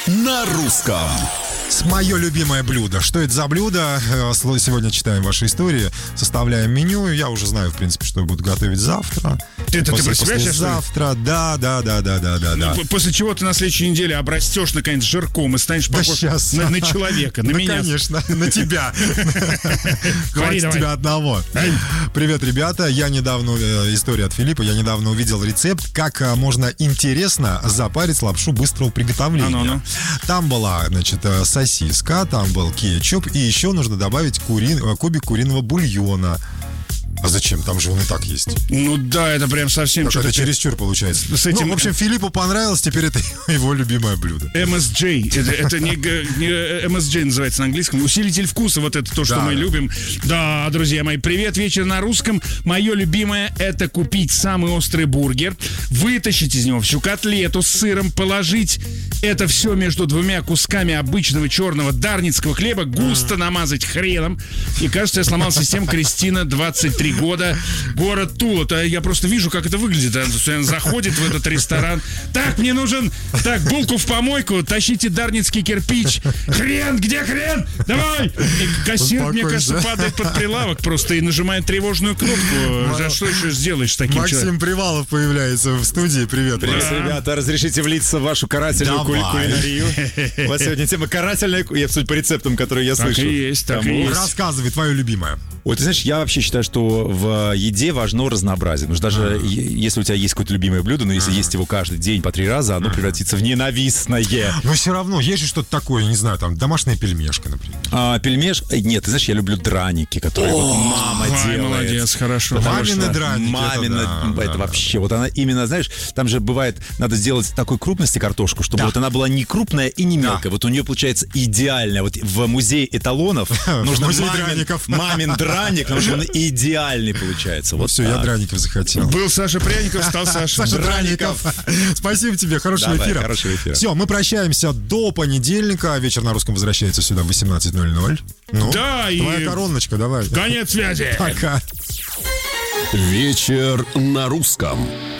на русском. Мое любимое блюдо. Что это за блюдо? Сегодня читаем ваши истории, составляем меню. Я уже знаю, в принципе, что я буду готовить завтра. Ты про себя сейчас? Завтра, да. После чего ты на следующей неделе обрастешь, наконец, жирком и станешь похож на человека, на меня. Конечно, на тебя. Хватит тебя одного. Привет, ребята. История от Филиппа. Я недавно увидел рецепт, как можно интересно запарить лапшу быстрого приготовления. Там была, сосиска, там был кетчуп, и еще нужно добавить кубик куриного бульона. А зачем? Там же он и так есть. Ну да, это прям совсем что-то... Это чересчур получается. В общем, Филиппу понравилось, теперь это его любимое блюдо. MSJ. Это не MSJ называется на английском. Усилитель вкуса, вот это то, что мы любим. Да, друзья мои, привет, вечер на русском. Мое любимое — это купить самый острый бургер, вытащить из него всю котлету с сыром, положить это все между двумя кусками обычного черного дарницкого хлеба, густо намазать хреном. И кажется, я сломал систему. Кристина, 23 года, город Тула. Я просто вижу, как это выглядит. Она заходит в этот ресторан. Так, мне нужен, булку в помойку, тащите дарницкий кирпич. Хрен, где хрен? Давай! И кассир, мне кажется, падает под прилавок просто и нажимает тревожную кнопку. За что еще сделаешь с таким человеком? Максим Привалов появляется в студии. Привет. Привет, ребята. Разрешите влиться в вашу карательную кулинарию? У вас сегодня тема карательная, я судя по рецептам, которые я слышу. Так и есть, так и есть. Рассказывай, твое любимое. Ой, ты знаешь, я вообще считаю, что в еде важно разнообразие. Потому что даже если у тебя есть какое-то любимое блюдо, но если есть его каждый день по 3 раза, оно превратится в ненавистное. Но все равно есть же что-то такое, не знаю, там домашняя пельмешка, например. Нет, ты знаешь, я люблю драники, которые мама делает. Молодец, хорошо. Мамины драники. Мамина, это вообще. Вот она именно, знаешь, там же бывает, надо сделать такой крупности картошку, чтобы вот она была не крупная и не мелкая. Вот у нее получается идеальная. Вот в музее эталонов нужно мамин драник, потому что он идеальный получается. Вот все, я драников захотел. Был Саша Пряников, стал Саша Драников. Спасибо тебе, хорошего эфира. Все, мы прощаемся до понедельника. Вечер на русском возвращается сюда в 18:00. Да, и... Твоя короночка, давай. Конец связи. Пока. Вечер на русском.